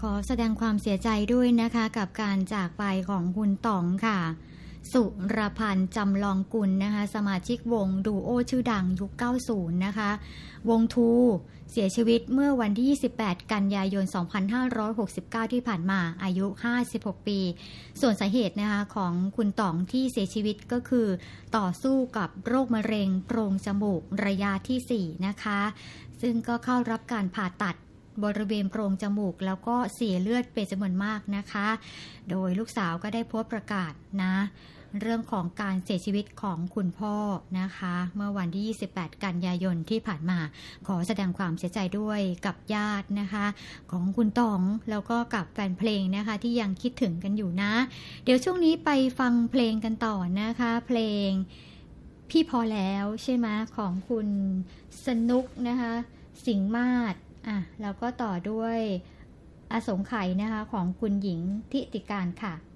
ขอแสดงความเสียใจด้วยนะคะกับการจากไปของคุณต๋องค่ะสุรพันธ์จำลองกุลนะคะสมาชิกวงดูโอชื่อดังยุค 90 นะคะวงทูเสียชีวิตเมื่อวันที่ 28 กันยายน 2569 ที่ผ่านมาอายุ 56 ปีส่วนสาเหตุนะคะของคุณต๋องที่เสียชีวิตก็คือต่อสู้กับโรคมะเร็งโพรงจมูกระยะที่ 4 นะคะซึ่งก็เข้ารับการผ่าตัดบริเวณโพรงจมูกแล้วก็เสียเลือดเป็นจำนวนมากนะคะโดยลูกสาวก็ได้โพสต์ประกาศนะเรื่องของการเสียชีวิตของคุณพ่อนะคะเมื่อวันที่ 28 กันยายนที่ผ่านมาขอแสดงความเสียใจด้วยกับญาตินะคะของคุณต๋องแล้วก็กับแฟนเพลงนะคะที่ยังคิดถึงกันอยู่นะเดี๋ยวช่วงนี้ไปฟังเพลงกันต่อนะคะเพลงพี่พอแล้วใช่ไหมของคุณสนุกนะคะสิงห์มาศแล้วก็ต่อด้วยอสงไขยนะคะของคุณหญิงทิติการค่ะ